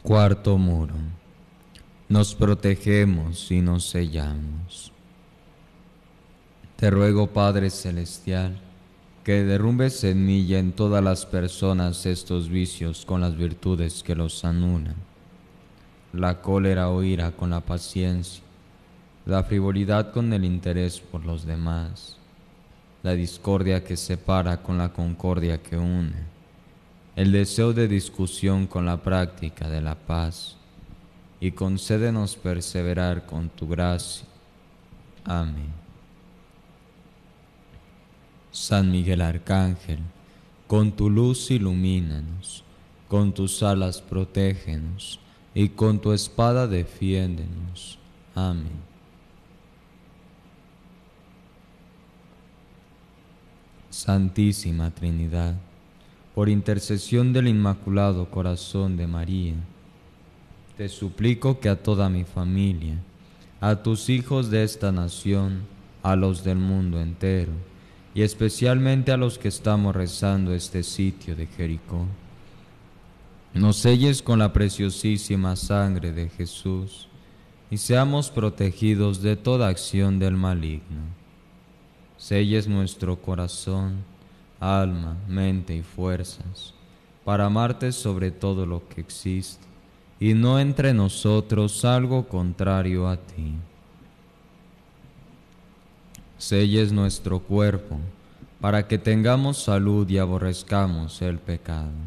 Cuarto muro. Nos protegemos y nos sellamos. Te ruego, Padre Celestial, que derrumbes en mí y en todas las personas estos vicios con las virtudes que los anulan: la cólera o ira con la paciencia, la frivolidad con el interés por los demás, la discordia que separa con la concordia que une, el deseo de discusión con la práctica de la paz, y concédenos perseverar con tu gracia. Amén. San Miguel Arcángel, con tu luz ilumínanos, con tus alas protégenos, y con tu espada defiéndenos. Amén. Santísima Trinidad, por intercesión del Inmaculado Corazón de María, te suplico que a toda mi familia, a tus hijos de esta nación, a los del mundo entero, y especialmente a los que estamos rezando este sitio de Jericó, nos selles con la preciosísima sangre de Jesús y seamos protegidos de toda acción del maligno. Selles nuestro corazón, alma, mente y fuerzas, para amarte sobre todo lo que existe, y no entre nosotros algo contrario a ti. Selles nuestro cuerpo, para que tengamos salud y aborrezcamos el pecado.